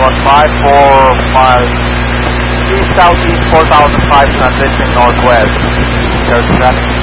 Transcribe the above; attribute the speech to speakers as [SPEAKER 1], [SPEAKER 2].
[SPEAKER 1] 715 4 miles east southeast 4005 transition northwest. There's traffic.